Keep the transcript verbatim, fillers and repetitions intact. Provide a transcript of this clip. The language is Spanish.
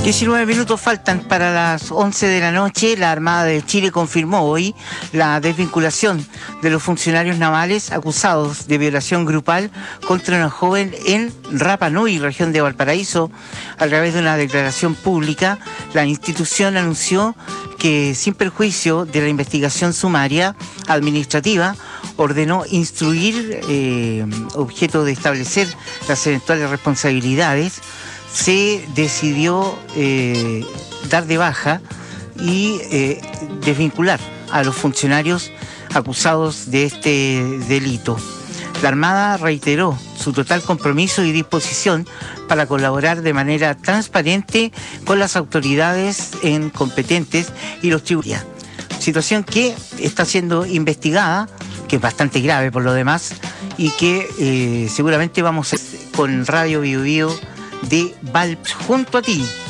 diecinueve minutos faltan para las once de la noche. La Armada de Chile confirmó hoy la desvinculación de los funcionarios navales acusados de violación grupal contra una joven en Rapa Nui, región de Valparaíso. A través de una declaración pública, la institución anunció que, sin perjuicio de la investigación sumaria administrativa, ordenó instruir, eh, objeto de establecer las eventuales responsabilidades. Se decidió eh, dar de baja y eh, desvincular a los funcionarios acusados de este delito. La Armada reiteró su total compromiso y disposición para colaborar de manera transparente con las autoridades en competentes y los tribunales. Situación que está siendo investigada, que es bastante grave por lo demás, y que eh, seguramente vamos a hacer con Radio Bio Bio de Valp junto a ti.